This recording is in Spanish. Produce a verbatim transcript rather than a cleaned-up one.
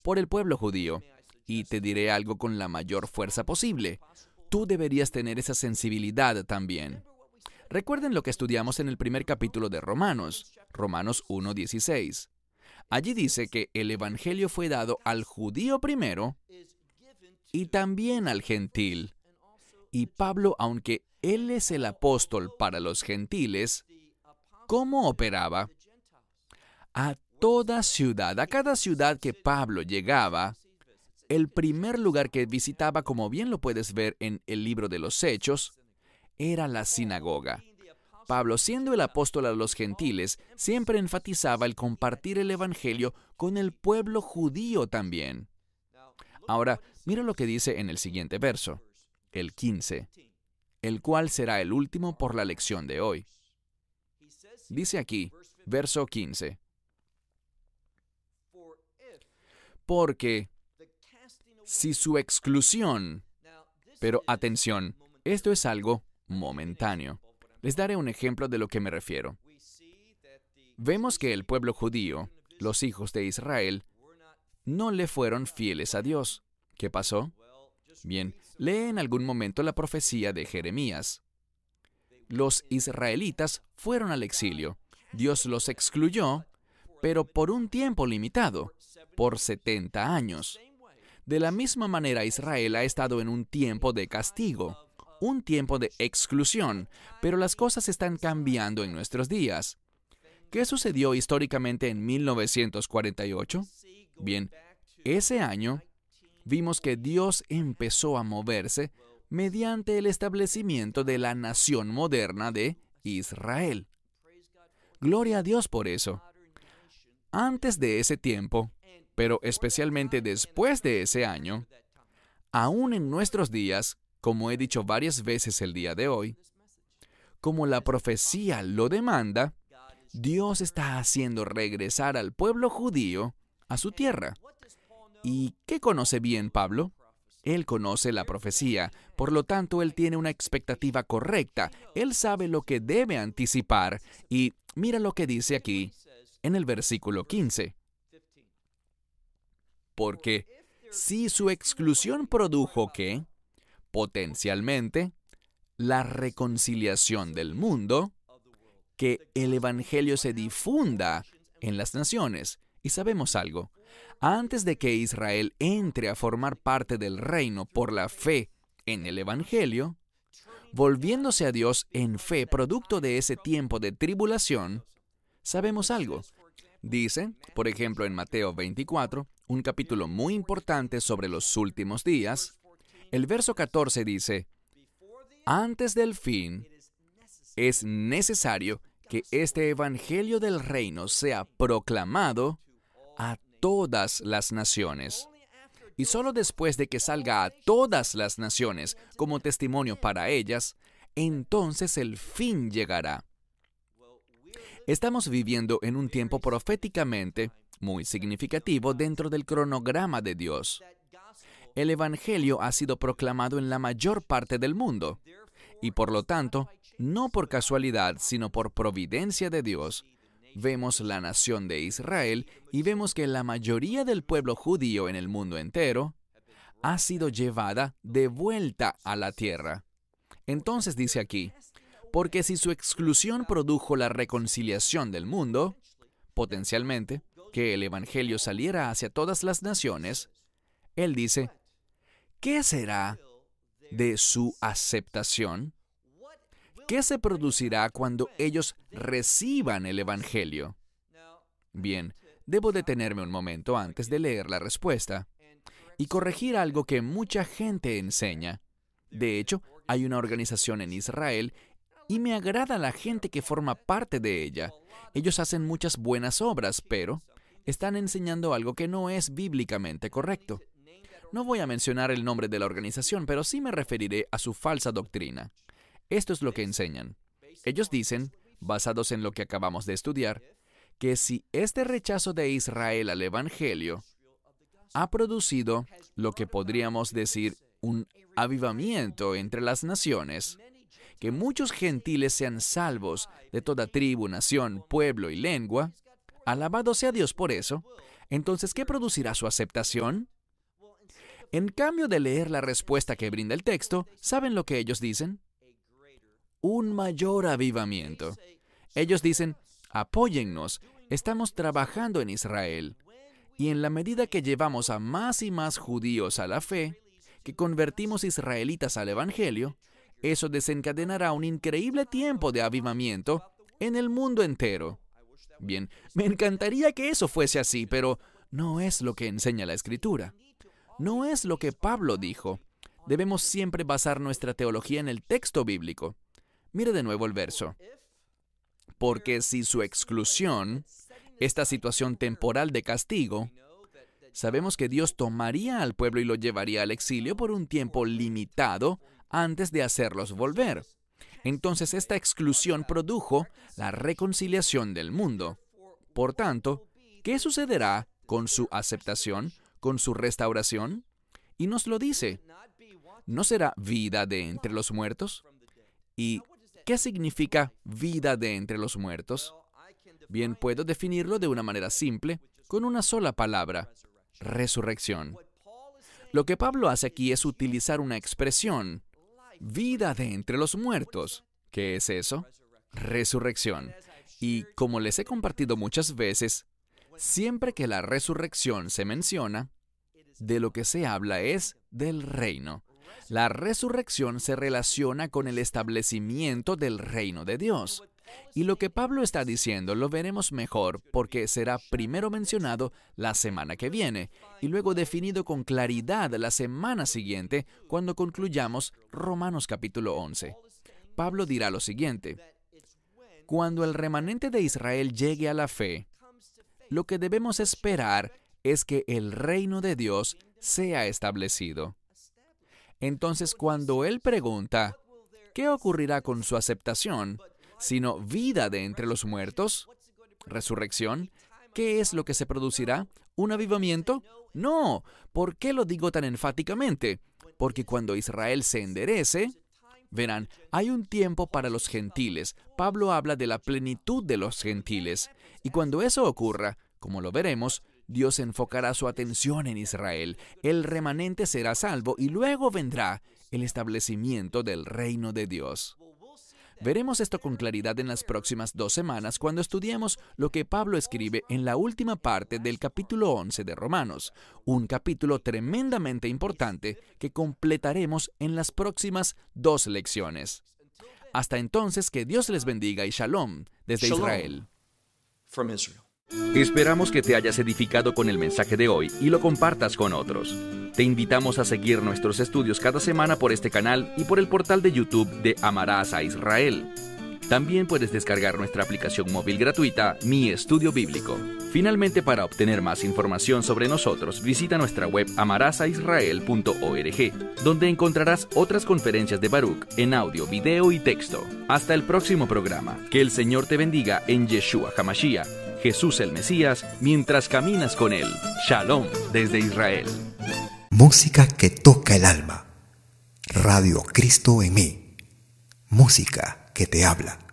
por el pueblo judío. Y te diré algo con la mayor fuerza posible. Tú deberías tener esa sensibilidad también. Recuerden lo que estudiamos en el primer capítulo de Romanos, Romanos uno dieciséis. Allí dice que el evangelio fue dado al judío primero y también al gentil. Y Pablo, aunque él es el apóstol para los gentiles, ¿cómo operaba? A toda ciudad, a cada ciudad que Pablo llegaba, el primer lugar que visitaba, como bien lo puedes ver en el libro de los Hechos, era la sinagoga. Pablo, siendo el apóstol a los gentiles, siempre enfatizaba el compartir el evangelio con el pueblo judío también. Ahora, mira lo que dice en el siguiente verso, el quince, el cual será el último por la lección de hoy. Dice aquí, verso quince, porque si su exclusión, pero atención, esto es algo momentáneo. Les daré un ejemplo de lo que me refiero. Vemos que el pueblo judío, los hijos de Israel, no le fueron fieles a Dios. ¿Qué pasó? Bien, lee en algún momento la profecía de Jeremías. Los israelitas fueron al exilio. Dios los excluyó, pero por un tiempo limitado, por setenta años. De la misma manera, Israel ha estado en un tiempo de castigo, un tiempo de exclusión, pero las cosas están cambiando en nuestros días. ¿Qué sucedió históricamente en mil novecientos cuarenta y ocho? Bien, ese año vimos que Dios empezó a moverse mediante el establecimiento de la nación moderna de Israel. Gloria a Dios por eso. Antes de ese tiempo, pero especialmente después de ese año, aún en nuestros días, como he dicho varias veces el día de hoy, como la profecía lo demanda, Dios está haciendo regresar al pueblo judío a su tierra. ¿Y qué conoce bien Pablo? Él conoce la profecía, por lo tanto, él tiene una expectativa correcta. Él sabe lo que debe anticipar. Y mira lo que dice aquí, en el versículo quince. Porque si su exclusión produjo que, potencialmente, la reconciliación del mundo, que el evangelio se difunda en las naciones. Y sabemos algo. Antes de que Israel entre a formar parte del reino por la fe en el evangelio, volviéndose a Dios en fe producto de ese tiempo de tribulación, sabemos algo. Dice, por ejemplo, en Mateo veinticuatro, un capítulo muy importante sobre los últimos días, el verso catorce dice, antes del fin, es necesario que este evangelio del reino sea proclamado a todas las naciones. Y solo después de que salga a todas las naciones como testimonio para ellas, entonces el fin llegará. Estamos viviendo en un tiempo proféticamente muy significativo dentro del cronograma de Dios. El evangelio ha sido proclamado en la mayor parte del mundo, y por lo tanto, no por casualidad, sino por providencia de Dios, vemos la nación de Israel y vemos que la mayoría del pueblo judío en el mundo entero ha sido llevada de vuelta a la tierra. Entonces dice aquí, porque si su exclusión produjo la reconciliación del mundo, potencialmente, que el evangelio saliera hacia todas las naciones, él dice, ¿qué será de su aceptación? ¿Qué se producirá cuando ellos reciban el evangelio? Bien, debo detenerme un momento antes de leer la respuesta y corregir algo que mucha gente enseña. De hecho, hay una organización en Israel y me agrada la gente que forma parte de ella. Ellos hacen muchas buenas obras, pero están enseñando algo que no es bíblicamente correcto. No voy a mencionar el nombre de la organización, pero sí me referiré a su falsa doctrina. Esto es lo que enseñan. Ellos dicen, basados en lo que acabamos de estudiar, que si este rechazo de Israel al Evangelio ha producido lo que podríamos decir un avivamiento entre las naciones, que muchos gentiles sean salvos de toda tribu, nación, pueblo y lengua, alabado sea Dios por eso, Entonces, ¿qué producirá su aceptación? En cambio de leer la respuesta que brinda el texto, ¿saben lo que ellos dicen? Un mayor avivamiento. Ellos dicen, apóyennos, estamos trabajando en Israel. Y en la medida que llevamos a más y más judíos a la fe, que convertimos israelitas al Evangelio, eso desencadenará un increíble tiempo de avivamiento en el mundo entero. Bien, me encantaría que eso fuese así, pero no es lo que enseña la Escritura. No es lo que Pablo dijo. Debemos siempre basar nuestra teología en el texto bíblico. Mire de nuevo el verso. Porque si su exclusión, esta situación temporal de castigo, sabemos que Dios tomaría al pueblo y lo llevaría al exilio por un tiempo limitado antes de hacerlos volver. Entonces esta exclusión produjo la reconciliación del mundo. Por tanto, ¿qué sucederá con su aceptación, con su restauración? Y nos lo dice. ¿No será vida de entre los muertos? ¿Y qué significa vida de entre los muertos? Bien, puedo definirlo de una manera simple, con una sola palabra: resurrección. Lo que Pablo hace aquí es utilizar una expresión, vida de entre los muertos. ¿Qué es eso? Resurrección. Y como les he compartido muchas veces, siempre que la resurrección se menciona, de lo que se habla es del reino. La resurrección se relaciona con el establecimiento del reino de Dios. Y lo que Pablo está diciendo lo veremos mejor porque será primero mencionado la semana que viene y luego definido con claridad la semana siguiente cuando concluyamos Romanos capítulo once. Pablo dirá lo siguiente: cuando el remanente de Israel llegue a la fe, lo que debemos esperar es que el reino de Dios sea establecido. Entonces, cuando él pregunta, ¿qué ocurrirá con su aceptación? Sino vida de entre los muertos, resurrección, ¿qué es lo que se producirá? ¿Un avivamiento? No. ¿Por qué lo digo tan enfáticamente? Porque cuando Israel se enderece, verán, hay un tiempo para los gentiles. Pablo habla de la plenitud de los gentiles. Y cuando eso ocurra, como lo veremos, Dios enfocará su atención en Israel. El remanente será salvo y luego vendrá el establecimiento del reino de Dios. Veremos esto con claridad en las próximas dos semanas cuando estudiemos lo que Pablo escribe en la última parte del capítulo once de Romanos, un capítulo tremendamente importante que completaremos en las próximas dos lecciones. Hasta entonces, que Dios les bendiga y shalom desde Shalom Israel. from Israel. Esperamos que te hayas edificado con el mensaje de hoy y lo compartas con otros. Te invitamos a seguir nuestros estudios cada semana por este canal y por el portal de YouTube de Amarás a Israel. También puedes descargar nuestra aplicación móvil gratuita, Mi Estudio Bíblico. Finalmente, para obtener más información sobre nosotros, visita nuestra web amarás a israel punto org, donde encontrarás otras conferencias de Baruch en audio, video y texto. Hasta el próximo programa. Que el Señor te bendiga en Yeshua HaMashiach, Jesús el Mesías, mientras caminas con Él. Shalom desde Israel. Música que toca el alma. Radio Cristo en mí. Música que te habla.